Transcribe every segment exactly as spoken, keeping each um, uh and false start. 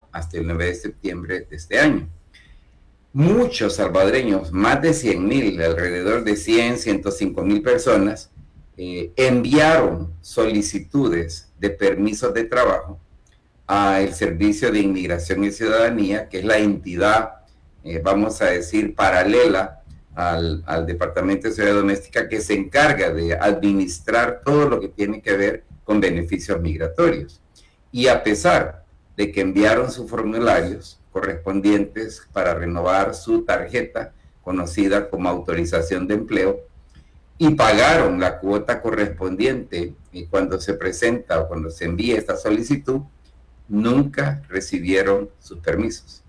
hasta el nueve de septiembre de este año. Muchos salvadoreños, más de cien mil, alrededor de cien, ciento cinco mil personas, eh, enviaron solicitudes de permisos de trabajo al Servicio de Inmigración y Ciudadanía, que es la entidad, eh, vamos a decir, paralela al, al Departamento de Seguridad Doméstica, que se encarga de administrar todo lo que tiene que ver con beneficios migratorios. Y a pesar de que enviaron sus formularios correspondientes para renovar su tarjeta, conocida como autorización de empleo, y pagaron la cuota correspondiente y cuando se presenta o cuando se envía esta solicitud, nunca recibieron sus permisos.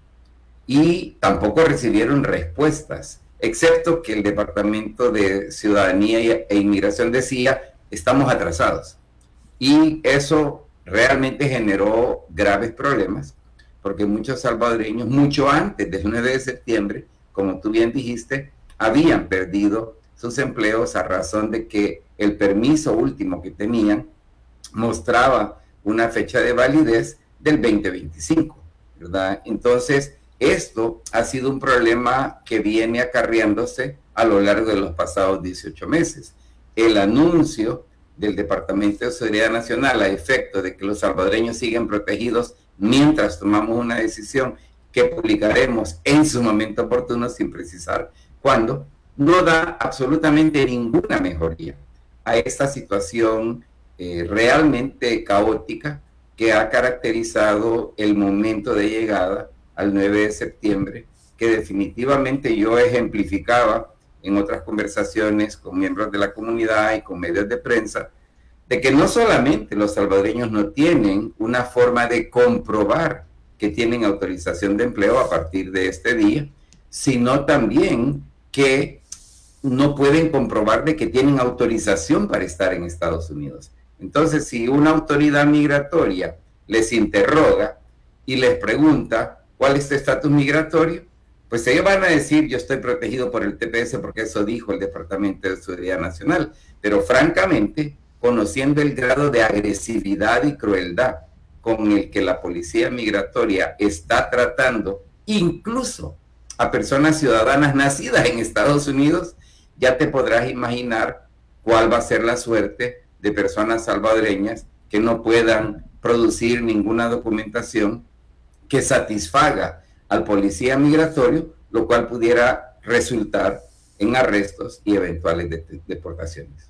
Y tampoco recibieron respuestas, excepto que el Departamento de Ciudadanía e Inmigración decía, estamos atrasados. Y eso realmente generó graves problemas, porque muchos salvadoreños, mucho antes del nueve de septiembre, como tú bien dijiste, habían perdido sus empleos a razón de que el permiso último que tenían mostraba una fecha de validez del veinte veinticinco, ¿verdad? Entonces, esto ha sido un problema que viene acarreándose a lo largo de los pasados dieciocho meses. El anuncio del Departamento de Seguridad Nacional a efecto de que los salvadoreños siguen protegidos mientras tomamos una decisión que publicaremos en su momento oportuno, sin precisar cuándo, no da absolutamente ninguna mejoría a esta situación eh, realmente caótica que ha caracterizado el momento de llegada al nueve de septiembre, que definitivamente yo ejemplificaba en otras conversaciones con miembros de la comunidad y con medios de prensa, de que no solamente los salvadoreños no tienen una forma de comprobar que tienen autorización de empleo a partir de este día, sino también que no pueden comprobar de que tienen autorización para estar en Estados Unidos. Entonces, si una autoridad migratoria les interroga y les pregunta cuál es tu estatus migratorio, pues ellos van a decir, yo estoy protegido por el T P S porque eso dijo el Departamento de Seguridad Nacional. Pero francamente, conociendo el grado de agresividad y crueldad con el que la policía migratoria está tratando, incluso a personas ciudadanas nacidas en Estados Unidos, ya te podrás imaginar cuál va a ser la suerte de personas salvadoreñas que no puedan producir ninguna documentación que satisfaga al policía migratorio, lo cual pudiera resultar en arrestos y eventuales de deportaciones.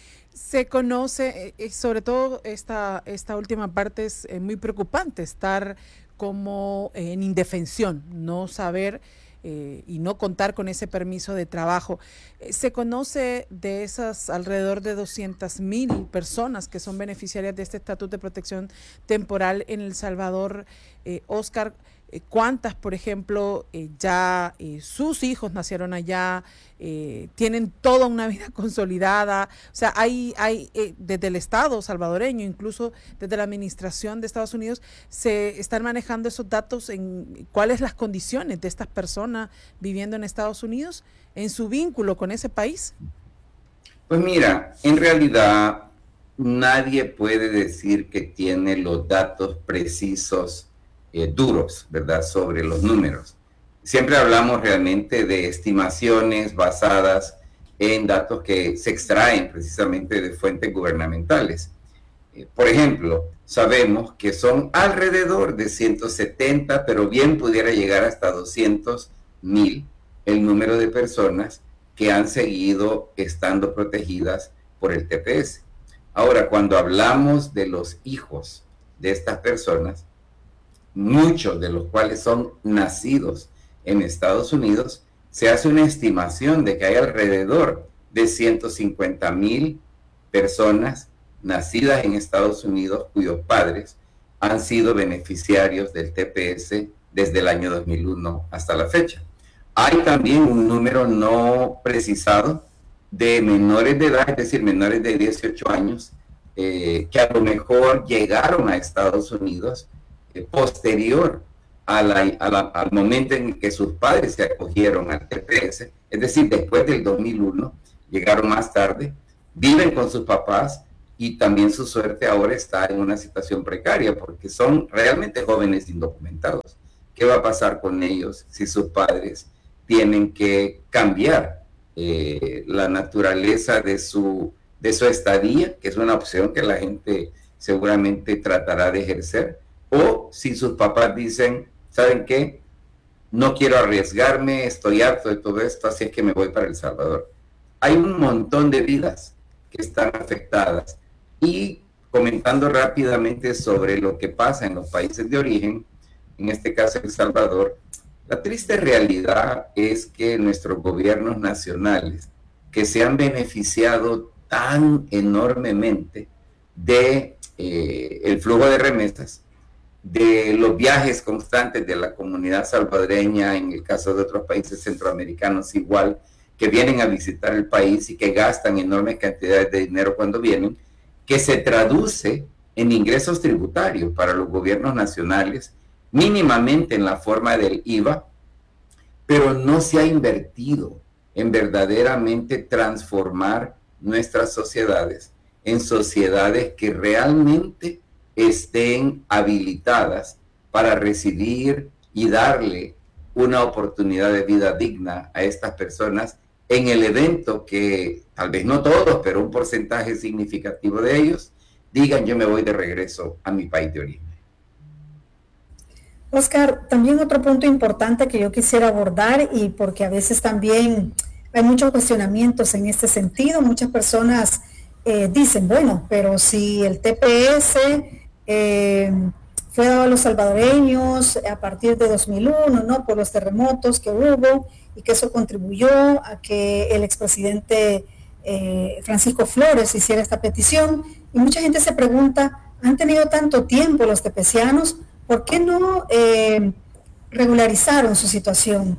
Se conoce, eh, sobre todo esta, esta última parte es eh, muy preocupante, estar como eh, en indefensión, no saber eh, y no contar con ese permiso de trabajo. Eh, se conoce de esas alrededor de doscientas mil personas que son beneficiarias de este estatuto de protección temporal en El Salvador. eh, Oscar, eh, ¿cuántas, por ejemplo, eh, ya eh, sus hijos nacieron allá, eh, tienen toda una vida consolidada? O sea, hay, hay eh, desde el Estado salvadoreño, incluso desde la administración de Estados Unidos, se están manejando esos datos en cuáles las condiciones de estas personas viviendo en Estados Unidos, en su vínculo con ese país. Pues mira, en realidad nadie puede decir que tiene los datos precisos, eh, duros, ¿verdad?, sobre los números. Siempre hablamos realmente de estimaciones basadas en datos que se extraen precisamente de fuentes gubernamentales. Eh, por ejemplo, sabemos que son alrededor de ciento setenta, pero bien pudiera llegar hasta doscientos mil el número de personas que han seguido estando protegidas por el T P S. Ahora, cuando hablamos de los hijos de estas personas, muchos de los cuales son nacidos en Estados Unidos, se hace una estimación de que hay alrededor de ciento cincuenta mil personas nacidas en Estados Unidos cuyos padres han sido beneficiarios del T P S desde el año dos mil uno hasta la fecha. Hay también un número no precisado de menores de edad, es decir, menores de dieciocho años, eh, que a lo mejor llegaron a Estados Unidos eh, posterior a la, a la, al momento en que sus padres se acogieron al T P S, es decir, después del dos mil uno, llegaron más tarde, viven con sus papás y también su suerte ahora está en una situación precaria porque son realmente jóvenes indocumentados. ¿Qué va a pasar con ellos si sus padres tienen que cambiar eh, la naturaleza de su, de su estadía, que es una opción que la gente seguramente tratará de ejercer, o si sus papás dicen, ¿saben qué? No quiero arriesgarme, estoy harto de todo esto, así es que me voy para El Salvador. Hay un montón de vidas que están afectadas. Y comentando rápidamente sobre lo que pasa en los países de origen, en este caso El Salvador, la triste realidad es que nuestros gobiernos nacionales, que se han beneficiado tan enormemente de eh, el flujo de remesas, de los viajes constantes de la comunidad salvadoreña, en el caso de otros países centroamericanos igual, que vienen a visitar el país y que gastan enormes cantidades de dinero cuando vienen, que se traduce en ingresos tributarios para los gobiernos nacionales, mínimamente en la forma del I V A, pero no se ha invertido en verdaderamente transformar nuestras sociedades en sociedades que realmente estén habilitadas para recibir y darle una oportunidad de vida digna a estas personas en el evento que, tal vez no todos, pero un porcentaje significativo de ellos, digan yo me voy de regreso a mi país de origen. Oscar, también otro punto importante que yo quisiera abordar, y porque a veces también hay muchos cuestionamientos en este sentido, muchas personas eh, dicen, bueno, pero si el T P S eh, fue dado a los salvadoreños a partir de dos mil uno, ¿no? Por los terremotos que hubo, y que eso contribuyó a que el expresidente eh, Francisco Flores hiciera esta petición, y mucha gente se pregunta, ¿han tenido tanto tiempo los tepecianos? ¿Por qué no eh, regularizaron su situación?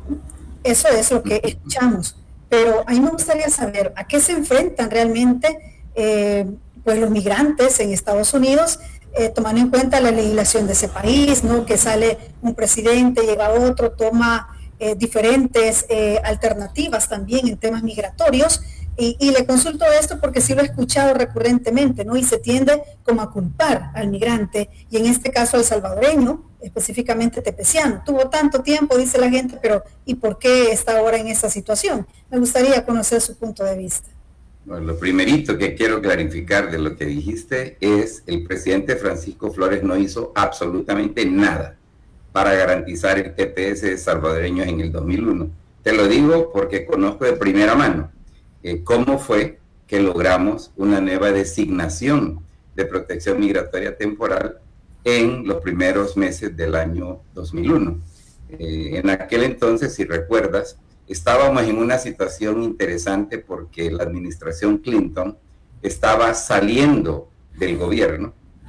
Eso es lo que escuchamos. Pero a mí me gustaría saber a qué se enfrentan realmente eh, pues los migrantes en Estados Unidos, eh, tomando en cuenta la legislación de ese país, ¿no? Que sale un presidente, llega otro, toma eh, diferentes eh, alternativas también en temas migratorios. Y, y le consulto esto porque sí lo he escuchado recurrentemente, ¿no? Y se tiende como a culpar al migrante, y en este caso al salvadoreño, específicamente tepeciano. Tuvo tanto tiempo, dice la gente, pero ¿y por qué está ahora en esta situación? Me gustaría conocer su punto de vista. Bueno, lo primerito que quiero clarificar de lo que dijiste es el presidente Francisco Flores no hizo absolutamente nada para garantizar el T P S de salvadoreños en el dos mil uno. Te lo digo porque conozco de primera mano Eh, cómo fue que logramos una nueva designación de protección migratoria temporal en los primeros meses del año dos mil uno. Eh, en aquel entonces, si recuerdas, estábamos en una situación interesante porque la administración Clinton estaba saliendo del gobierno,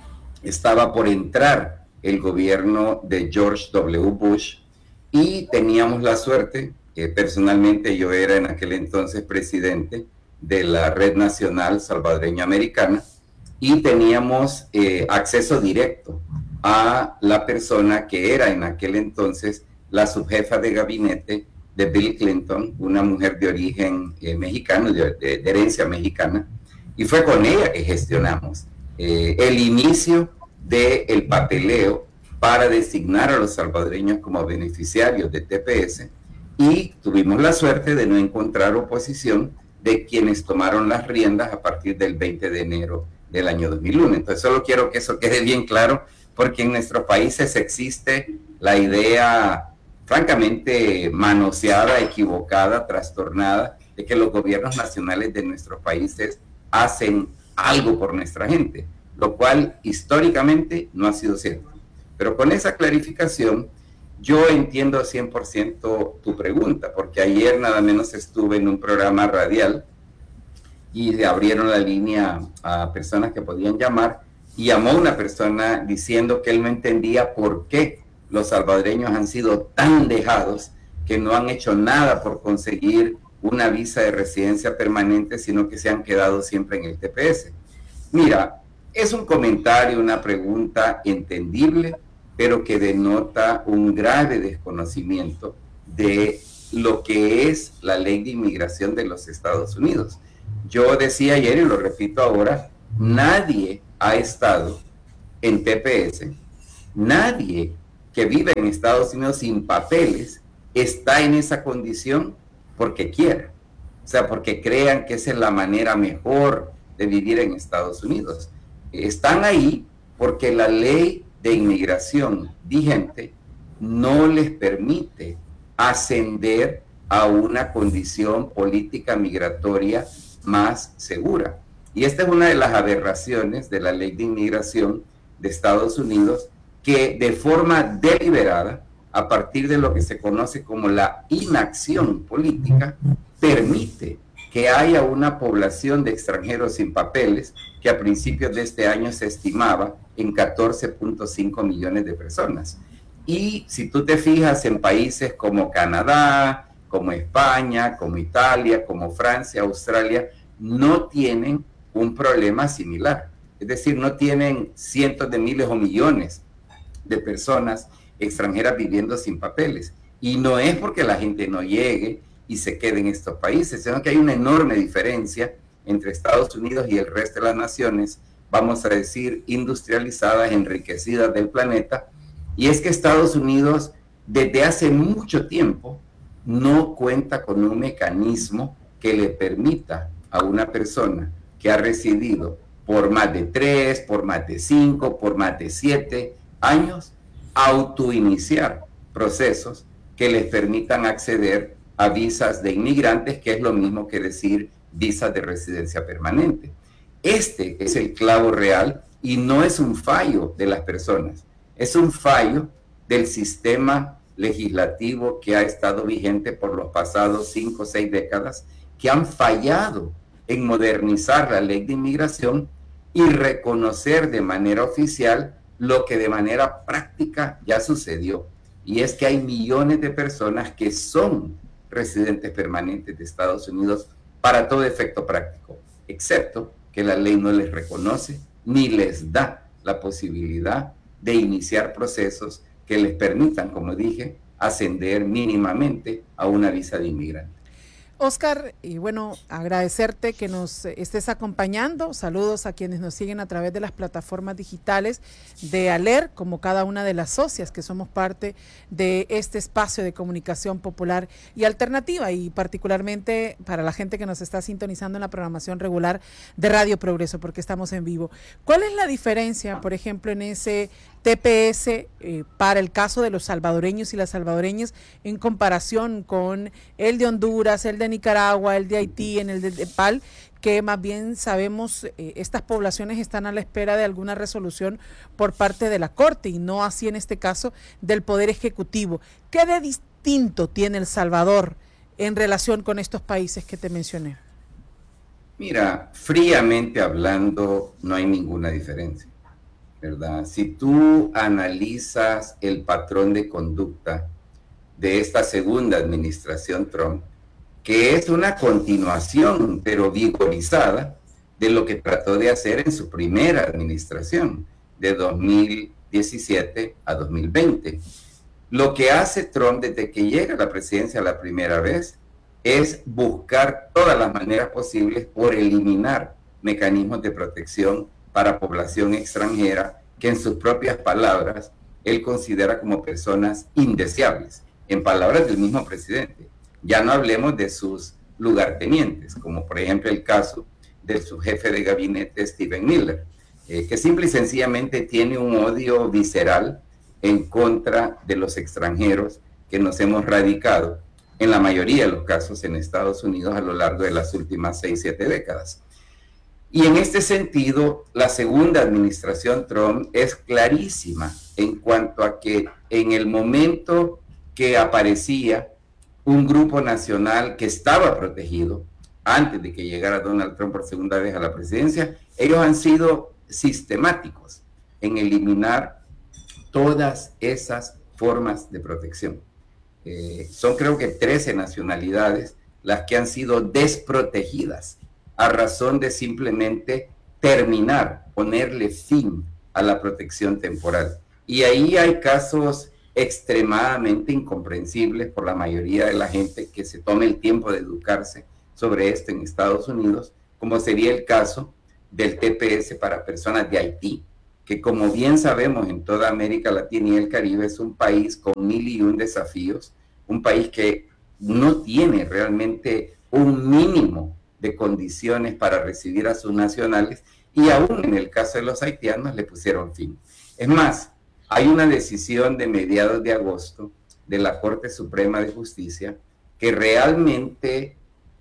estaba por entrar el gobierno de George W. Bush, y teníamos la suerte. Eh, personalmente yo era en aquel entonces presidente de la Red Nacional Salvadoreña Americana, y teníamos eh, acceso directo a la persona que era en aquel entonces la subjefa de gabinete de Bill Clinton, una mujer de origen eh, mexicano, de, de, de herencia mexicana, y fue con ella que gestionamos eh, el inicio del papeleo para designar a los salvadoreños como beneficiarios de T P S. Y tuvimos la suerte de no encontrar oposición de quienes tomaron las riendas a partir del veinte de enero del año dos mil uno. Entonces solo quiero que eso quede bien claro, porque en nuestros países existe la idea francamente manoseada, equivocada, trastornada, de que los gobiernos nacionales de nuestros países hacen algo por nuestra gente, lo cual históricamente no ha sido cierto. Pero con esa clarificación, yo entiendo cien por ciento tu pregunta, porque ayer nada menos estuve en un programa radial y abrieron la línea a personas que podían llamar, y llamó una persona diciendo que él no entendía por qué los salvadoreños han sido tan dejados, que no han hecho nada por conseguir una visa de residencia permanente, sino que se han quedado siempre en el T P S. Mira, es un comentario, una pregunta entendible, pero que denota un grave desconocimiento de lo que es la ley de inmigración de los Estados Unidos. Yo decía ayer, y lo repito ahora, nadie ha estado en T P S, nadie que vive en Estados Unidos sin papeles está en esa condición porque quiera, o sea, porque crean que esa es la manera mejor de vivir en Estados Unidos. Están ahí porque la ley de inmigración vigente no les permite ascender a una condición política migratoria más segura. Y esta es una de las aberraciones de la ley de inmigración de Estados Unidos, que de forma deliberada, a partir de lo que se conoce como la inacción política, permite que haya una población de extranjeros sin papeles que a principios de este año se estimaba en catorce punto cinco millones de personas. Y si tú te fijas en países como Canadá, como España, como Italia, como Francia, Australia, no tienen un problema similar. Es decir, no tienen cientos de miles o millones de personas extranjeras viviendo sin papeles. Y no es porque la gente no llegue y se quede en estos países, sino que hay una enorme diferencia entre Estados Unidos y el resto de las naciones, vamos a decir, industrializadas, enriquecidas del planeta. Y es que Estados Unidos, desde hace mucho tiempo, no cuenta con un mecanismo que le permita a una persona que ha residido por más de tres, por más de cinco, por más de siete años, autoiniciar procesos que les permitan acceder a visas de inmigrantes, que es lo mismo que decir visas de residencia permanente. Este es el clavo real y no es un fallo de las personas, es un fallo del sistema legislativo que ha estado vigente por los pasados cinco o seis décadas, que han fallado en modernizar la ley de inmigración y reconocer de manera oficial lo que de manera práctica ya sucedió. Y es que hay millones de personas que son residentes permanentes de Estados Unidos para todo efecto práctico, excepto que la ley no les reconoce ni les da la posibilidad de iniciar procesos que les permitan, como dije, ascender mínimamente a una visa de inmigrante. Oscar, y bueno, agradecerte que nos estés acompañando. Saludos a quienes nos siguen a través de las plataformas digitales de ALER, como cada una de las socias que somos parte de este espacio de comunicación popular y alternativa, y particularmente para la gente que nos está sintonizando en la programación regular de Radio Progreso, porque estamos en vivo. ¿Cuál es la diferencia, por ejemplo, en ese T P S eh, para el caso de los salvadoreños y las salvadoreñas en comparación con el de Honduras, el de Nicaragua, el de Haití, en el de Nepal, que más bien sabemos eh, estas poblaciones están a la espera de alguna resolución por parte de la Corte y no así en este caso del Poder Ejecutivo? ¿Qué de distinto tiene El Salvador en relación con estos países que te mencioné? Mira, fríamente hablando, no hay ninguna diferencia, ¿verdad? Si tú analizas el patrón de conducta de esta segunda administración Trump, que es una continuación, pero vigorizada, de lo que trató de hacer en su primera administración, de dos mil diecisiete a dos mil veinte. Lo que hace Trump desde que llega a la presidencia la primera vez es buscar todas las maneras posibles por eliminar mecanismos de protección para población extranjera que, en sus propias palabras, él considera como personas indeseables, en palabras del mismo presidente. Ya no hablemos de sus lugartenientes, como por ejemplo el caso de su jefe de gabinete, Stephen Miller, eh, que simple y sencillamente tiene un odio visceral en contra de los extranjeros que nos hemos radicado, en la mayoría de los casos en Estados Unidos a lo largo de las últimas seis, siete décadas. Y en este sentido, la segunda administración Trump es clarísima en cuanto a que en el momento que aparecía un grupo nacional que estaba protegido, antes de que llegara Donald Trump por segunda vez a la presidencia, ellos han sido sistemáticos en eliminar todas esas formas de protección. Eh, son creo que trece nacionalidades las que han sido desprotegidas a razón de simplemente terminar, ponerle fin a la protección temporal. Y ahí hay casos extremadamente incomprensibles por la mayoría de la gente que se tome el tiempo de educarse sobre esto en Estados Unidos, como sería el caso del T P S para personas de Haití, que como bien sabemos en toda América Latina y el Caribe es un país con mil y un desafíos, un país que no tiene realmente un mínimo de condiciones para recibir a sus nacionales, y aún en el caso de los haitianos le pusieron fin. Es más, hay una decisión de mediados de agosto de la Corte Suprema de Justicia que realmente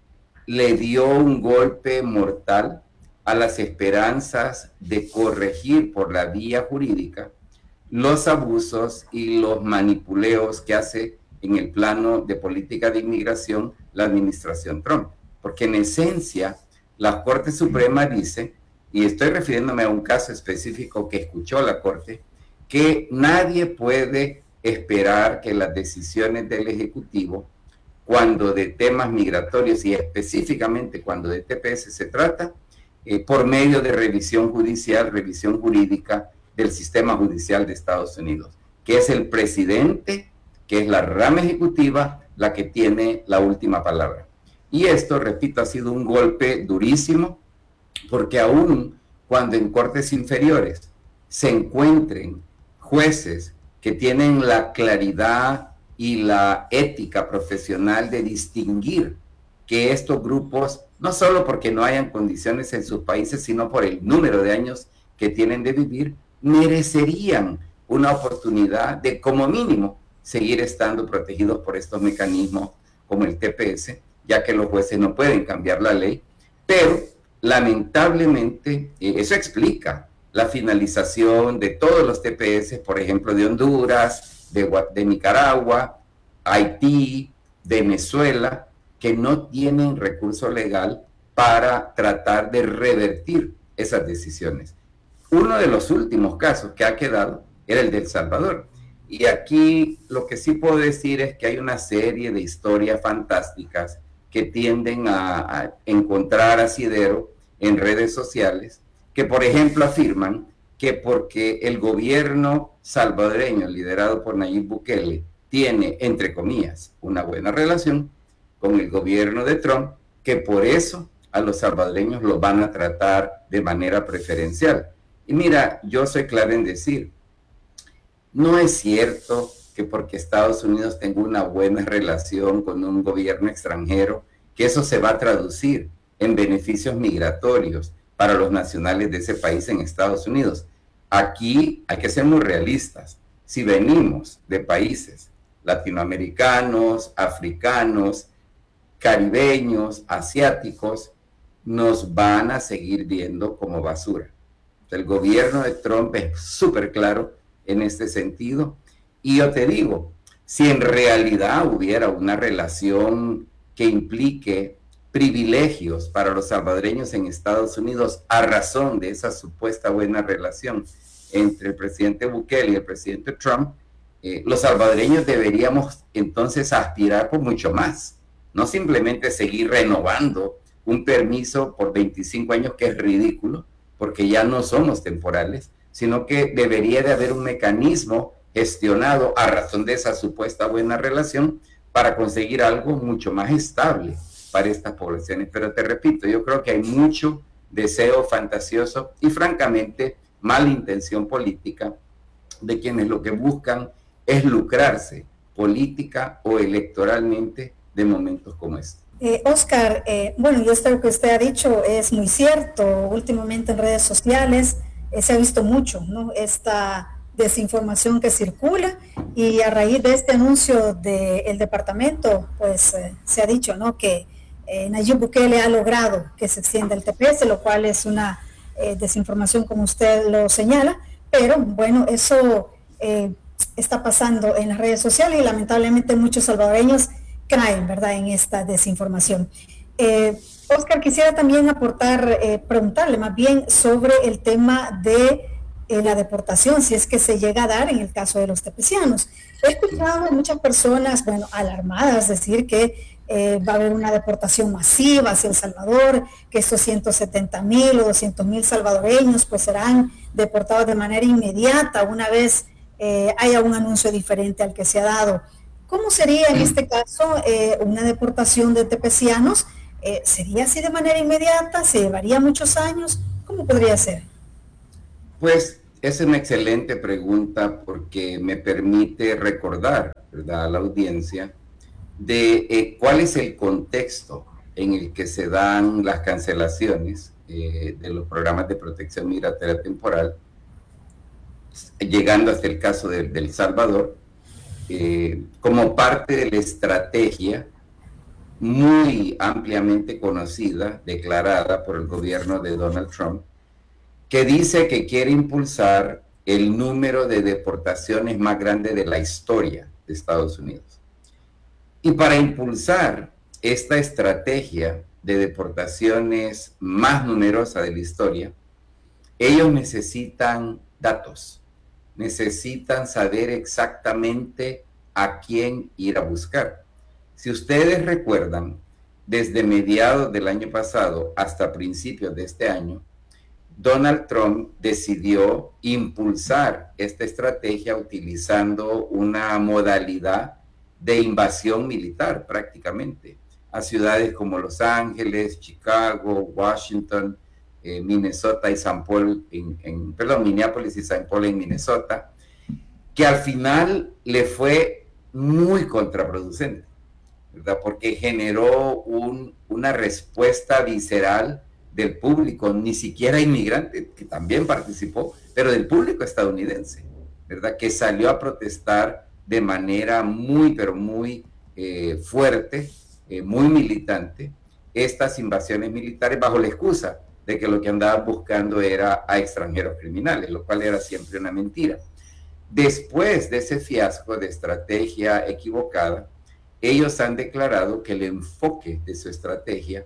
le dio un golpe mortal a las esperanzas de corregir por la vía jurídica los abusos y los manipuleos que hace en el plano de política de inmigración la administración Trump. Porque en esencia, la Corte Suprema dice, y estoy refiriéndome a un caso específico que escuchó la Corte, que nadie puede esperar que las decisiones del Ejecutivo, cuando de temas migratorios y específicamente cuando de T P S se trata, eh, por medio de revisión judicial, revisión jurídica del sistema judicial de Estados Unidos, que es el presidente, que es la rama ejecutiva, la que tiene la última palabra. Y esto, repito, ha sido un golpe durísimo, porque aún cuando en cortes inferiores se encuentren jueces que tienen la claridad y la ética profesional de distinguir que estos grupos, no solo porque no hayan condiciones en sus países, sino por el número de años que tienen de vivir, merecerían una oportunidad de, como mínimo, seguir estando protegidos por estos mecanismos como el T P S, ya que los jueces no pueden cambiar la ley, pero lamentablemente eh, eso explica la finalización de todos los T P S, por ejemplo, de Honduras, de, de Nicaragua, Haití, Venezuela, que no tienen recurso legal para tratar de revertir esas decisiones. Uno de los últimos casos que ha quedado era el de El Salvador. Y aquí lo que sí puedo decir es que hay una serie de historias fantásticas que tienden a, a encontrar asidero en redes sociales, que por ejemplo afirman que porque el gobierno salvadoreño liderado por Nayib Bukele tiene, entre comillas, una buena relación con el gobierno de Trump, que por eso a los salvadoreños los van a tratar de manera preferencial. Y mira, yo soy claro en decir, no es cierto que porque Estados Unidos tenga una buena relación con un gobierno extranjero, que eso se va a traducir en beneficios migratorios para los nacionales de ese país en Estados Unidos. Aquí hay que ser muy realistas. Si venimos de países latinoamericanos, africanos, caribeños, asiáticos, nos van a seguir viendo como basura. El gobierno de Trump es súper claro en este sentido. Y yo te digo, si en realidad hubiera una relación que implique privilegios para los salvadoreños en Estados Unidos a razón de esa supuesta buena relación entre el presidente Bukele y el presidente Trump, eh, los salvadoreños deberíamos entonces aspirar por mucho más, no simplemente seguir renovando un permiso por veinticinco años, que es ridículo, porque ya no somos temporales, sino que debería de haber un mecanismo gestionado a razón de esa supuesta buena relación para conseguir algo mucho más estable para estas poblaciones. Pero te repito, yo creo que hay mucho deseo fantasioso y francamente mala intención política de quienes lo que buscan es lucrarse política o electoralmente de momentos como este. Eh, Oscar, eh, bueno, yo esto que usted ha dicho es muy cierto. Últimamente en redes sociales eh, se ha visto mucho, ¿no? Esta desinformación que circula, y a raíz de este anuncio del departamento, pues eh, se ha dicho, ¿no?, que eh, Nayib Bukele ha logrado que se extienda el T P S, lo cual es una eh, desinformación, como usted lo señala, pero bueno, eso eh, está pasando en las redes sociales y lamentablemente muchos salvadoreños caen, ¿verdad?, en esta desinformación. Eh, Oscar, quisiera también aportar, eh, preguntarle más bien sobre el tema de eh, la deportación, si es que se llega a dar en el caso de los tepecianos. He escuchado a muchas personas, bueno, alarmadas, decir que eh, va a haber una deportación masiva hacia El Salvador, que estos ciento setenta mil o doscientos mil salvadoreños pues serán deportados de manera inmediata una vez eh, haya un anuncio diferente al que se ha dado. ¿Cómo sería en este caso eh, una deportación de tepecianos? Eh, ¿Sería así de manera inmediata? ¿Se llevaría muchos años? ¿Cómo podría ser? Pues es una excelente pregunta porque me permite recordar, ¿verdad?, a la audiencia de eh, cuál es el contexto en el que se dan las cancelaciones eh, de los programas de protección migratoria temporal, llegando hasta el caso de, de El Salvador, eh, como parte de la estrategia muy ampliamente conocida, declarada por el gobierno de Donald Trump, que dice que quiere impulsar el número de deportaciones más grande de la historia de Estados Unidos. Y para impulsar esta estrategia de deportaciones más numerosa de la historia, ellos necesitan datos, necesitan saber exactamente a quién ir a buscar. Si ustedes recuerdan, desde mediados del año pasado hasta principios de este año, Donald Trump decidió impulsar esta estrategia utilizando una modalidad de invasión militar prácticamente a ciudades como Los Ángeles, Chicago, Washington, eh, Minnesota y Saint Paul, en, en, perdón, Minneapolis y Saint Paul en Minnesota, que al final le fue muy contraproducente, ¿verdad? Porque generó un, una respuesta visceral del público, ni siquiera inmigrante, que también participó, pero del público estadounidense, ¿verdad?, que salió a protestar de manera muy, pero muy eh, fuerte, eh, muy militante, estas invasiones militares bajo la excusa de que lo que andaban buscando era a extranjeros criminales, lo cual era siempre una mentira. Después de ese fiasco de estrategia equivocada, ellos han declarado que el enfoque de su estrategia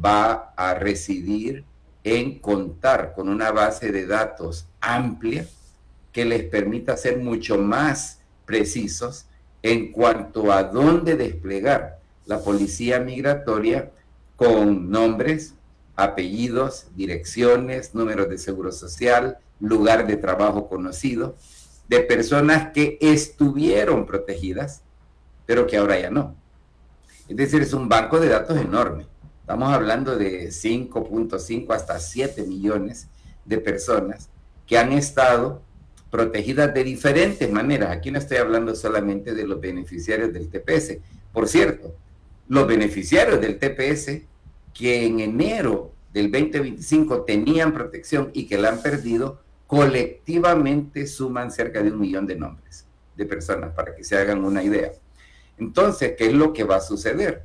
va a residir en contar con una base de datos amplia que les permita ser mucho más precisos en cuanto a dónde desplegar la policía migratoria con nombres, apellidos, direcciones, números de seguro social, lugar de trabajo conocido, de personas que estuvieron protegidas, pero que ahora ya no. Es decir, es un banco de datos enorme. Estamos hablando de cinco punto cinco hasta siete millones de personas que han estado protegidas de diferentes maneras. Aquí no estoy hablando solamente de los beneficiarios del T P S. Por cierto, los beneficiarios del T P S que en enero del veinte veinticinco tenían protección y que la han perdido, colectivamente suman cerca de un millón de nombres de personas, para que se hagan una idea. Entonces, ¿qué es lo que va a suceder?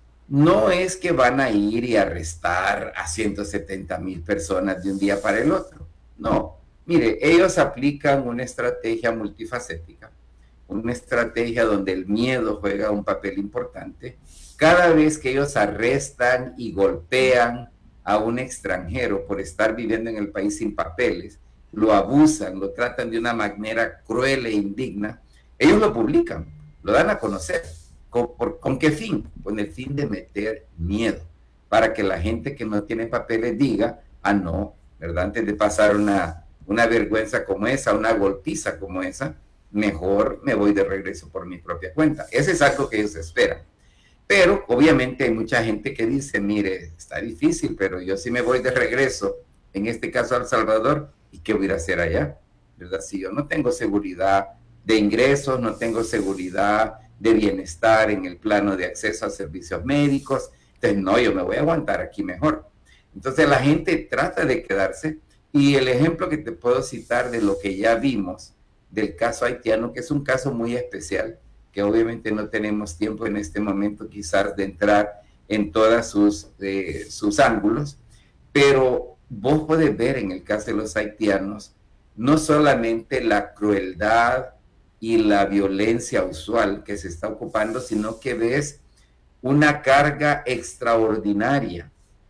No es que van a ir y arrestar a ciento setenta mil personas de un día para el otro. No, mire, ellos aplican una estrategia multifacética, una estrategia donde el miedo juega un papel importante. Cada vez que ellos arrestan y golpean a un extranjero por estar viviendo en el país sin papeles, lo abusan, lo tratan de una manera cruel e indigna, ellos lo publican, lo dan a conocer. ¿Con, por, ¿Con qué fin? Con el fin de meter miedo, para que la gente que no tiene papeles diga, ah, no, ¿verdad? Antes de pasar una, una vergüenza como esa, una golpiza como esa, mejor me voy de regreso por mi propia cuenta. Ese es algo que ellos esperan. Pero obviamente hay mucha gente que dice, mire, está difícil, pero yo sí me voy de regreso, en este caso a El Salvador, ¿y qué voy a hacer allá? ¿Verdad? Si yo no tengo seguridad de ingresos, no tengo seguridad de bienestar en el plano de acceso a servicios médicos, entonces no, yo me voy a aguantar aquí mejor. Entonces la gente trata de quedarse, y el ejemplo que te puedo citar de lo que ya vimos del caso haitiano, que es un caso muy especial, que obviamente no tenemos tiempo en este momento quizás de entrar en todos sus, eh, sus ángulos, pero vos podés ver en el caso de los haitianos no solamente la crueldad y la violencia usual que se está ocupando, sino que ves una carga extraordinaria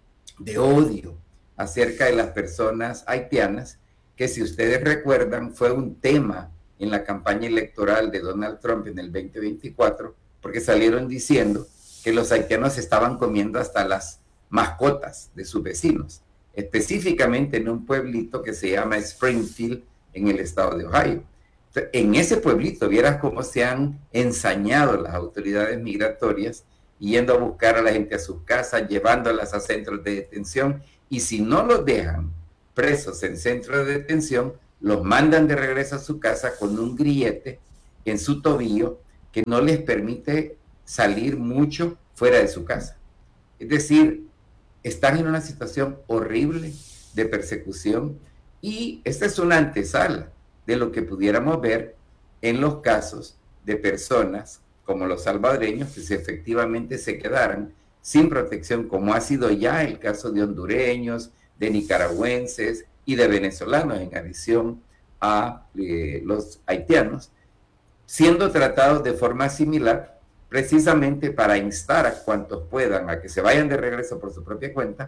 de odio acerca de las personas haitianas, que si ustedes recuerdan fue un tema en la campaña electoral de Donald Trump en el veinte veinticuatro, porque salieron diciendo que los haitianos estaban comiendo hasta las mascotas de sus vecinos, específicamente en un pueblito que se llama Springfield, en el estado de Ohio. En ese pueblito, vieras cómo se han ensañado las autoridades migratorias, yendo a buscar a la gente a sus casas, llevándolas a centros de detención, y si no los dejan presos en centros de detención, los mandan de regreso a su casa con un grillete en su tobillo que no les permite salir mucho fuera de su casa. Es decir, están en una situación horrible de persecución y esta es una antesala de lo que pudiéramos ver en los casos de personas como los salvadoreños que si efectivamente se quedaran sin protección, como ha sido ya el caso de hondureños, de nicaragüenses y de venezolanos en adición a eh, los haitianos, siendo tratados de forma similar, precisamente para instar a cuantos puedan a que se vayan de regreso por su propia cuenta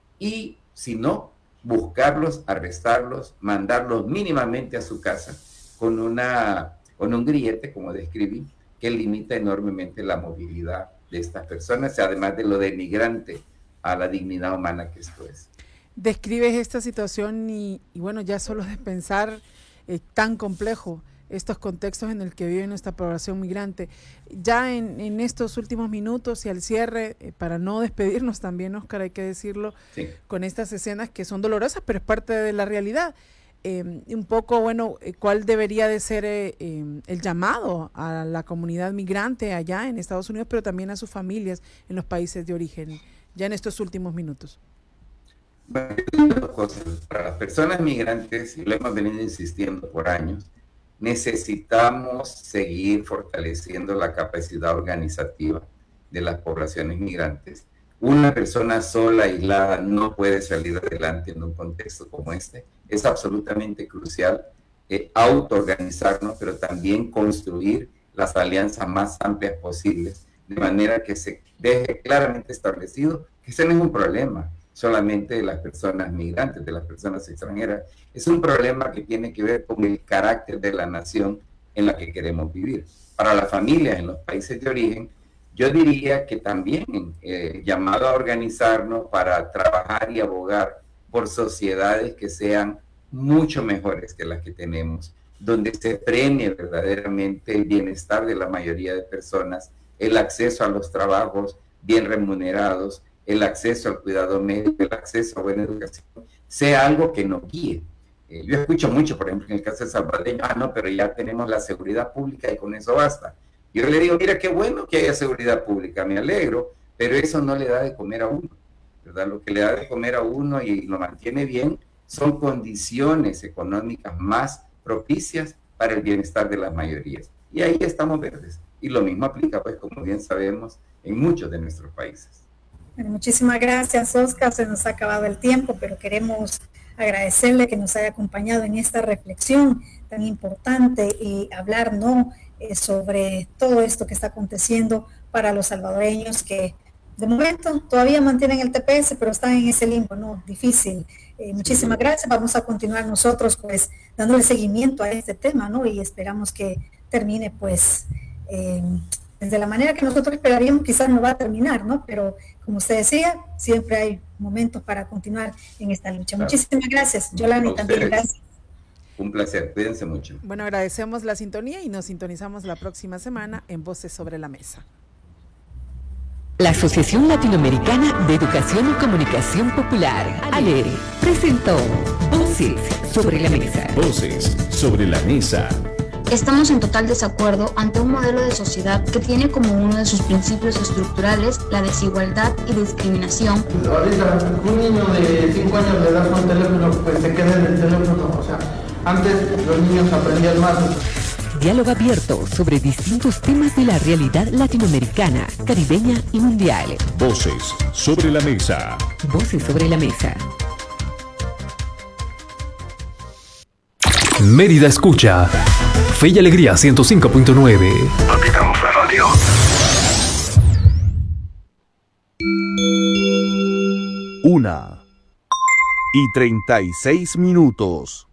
y, si no, buscarlos, arrestarlos, mandarlos mínimamente a su casa con, una, con un grillete, como describí, que limita enormemente la movilidad de estas personas, además de lo denigrante a la dignidad humana que esto es. Describes esta situación y, y bueno, ya solo de pensar eh, tan complejo estos contextos en el que vive nuestra población migrante. Ya en, en estos últimos minutos y al cierre, eh, para no despedirnos también, Oscar, hay que decirlo, sí, con estas escenas que son dolorosas, pero es parte de la realidad. Eh, un poco, bueno, eh, ¿cuál debería de ser eh, eh, el llamado a la comunidad migrante allá en Estados Unidos, pero también a sus familias en los países de origen, ya en estos últimos minutos? Bueno, cosas. Para las personas migrantes, y lo hemos venido insistiendo por años, necesitamos seguir fortaleciendo la capacidad organizativa de las poblaciones migrantes. Una persona sola, aislada, no puede salir adelante en un contexto como este. Es absolutamente crucial eh, autoorganizarnos, pero también construir las alianzas más amplias posibles, de manera que se deje claramente establecido que ese no es un problema solamente de las personas migrantes, de las personas extranjeras. Es un problema que tiene que ver con el carácter de la nación en la que queremos vivir. Para las familias en los países de origen, yo diría que también eh, llamado a organizarnos para trabajar y abogar por sociedades que sean mucho mejores que las que tenemos, donde se premie verdaderamente el bienestar de la mayoría de personas, el acceso a los trabajos bien remunerados, el acceso al cuidado médico, el acceso a buena educación, sea algo que nos guíe. Eh, yo escucho mucho, por ejemplo, en el caso de salvadoreño, ah, no, pero ya tenemos la seguridad pública y con eso basta. Yo le digo, mira, qué bueno que haya seguridad pública, me alegro, pero eso no le da de comer a uno, ¿verdad? Lo que le da de comer a uno y lo mantiene bien son condiciones económicas más propicias para el bienestar de las mayorías. Y ahí estamos verdes. Y lo mismo aplica, pues, como bien sabemos, en muchos de nuestros países. Bueno, muchísimas gracias, Oscar. Se nos ha acabado el tiempo, pero queremos agradecerle que nos haya acompañado en esta reflexión tan importante y hablar, ¿no?, eh, sobre todo esto que está aconteciendo para los salvadoreños que de momento todavía mantienen el T P S, pero están en ese limbo, ¿no? Difícil. Eh, muchísimas gracias. Vamos a continuar nosotros, pues, dándole seguimiento a este tema, ¿no? Y esperamos que termine, pues, eh, de la manera que nosotros esperaríamos. Quizás no va a terminar, ¿no? Pero, como usted decía, siempre hay momentos para continuar en esta lucha. Claro. Muchísimas gracias. Yolani, también gracias. Un placer. Cuídense mucho. Bueno, agradecemos la sintonía y nos sintonizamos la próxima semana en Voces sobre la Mesa. La Asociación Latinoamericana de Educación y Comunicación Popular, ALERE, presentó Voces sobre la Mesa. Voces sobre la Mesa. Estamos en total desacuerdo ante un modelo de sociedad que tiene como uno de sus principios estructurales la desigualdad y discriminación. Ahorita un niño de cinco años le das un teléfono, pues se queda en el teléfono. O sea, antes los niños aprendían más. Diálogo abierto sobre distintos temas de la realidad latinoamericana, caribeña y mundial. Voces sobre la Mesa. Voces sobre la Mesa. Mérida escucha. Fe y Alegría ciento cinco punto nueve. Apitamos la radio. Una y treinta y seis minutos.